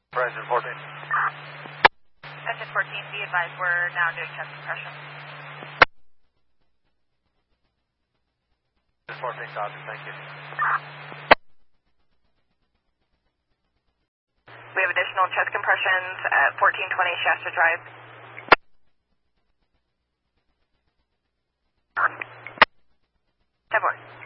Verizon 14. Engine 14, be advised we're now doing chest compression. 14, copy, thank you. We have additional chest compressions at 1420 Shasta Drive. 10-4.